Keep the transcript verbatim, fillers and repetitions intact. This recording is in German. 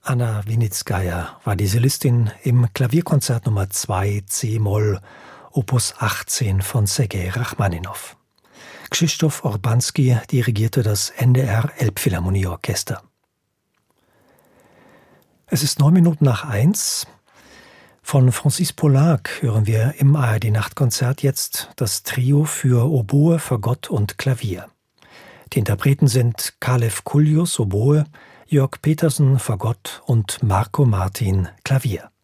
Anna Winitskaja war die Solistin im Klavierkonzert Nummer zwei C-Moll, Opus achtzehn von Sergei Rachmaninow. Krzysztof Orbanski dirigierte das N D R Elbphilharmonieorchester. Es ist neun Minuten nach eins. Von Francis Poulenc hören wir im A R D-Nachtkonzert jetzt das Trio für Oboe, Fagott und Klavier. Die Interpreten sind Kalev Kullius, Oboe, Jörg Petersen, Fagott und Marco Martin, Klavier.